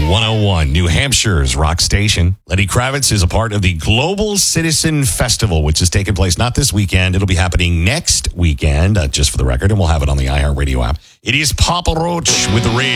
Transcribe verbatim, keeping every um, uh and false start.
one oh one, New Hampshire's rock station. Lenny Kravitz is a part of the Global Citizen Festival, which is taking place not this weekend. It'll be happening next weekend, uh, just for the record, and we'll have it on the iHeartRadio app. It is Papa Roach with the radio.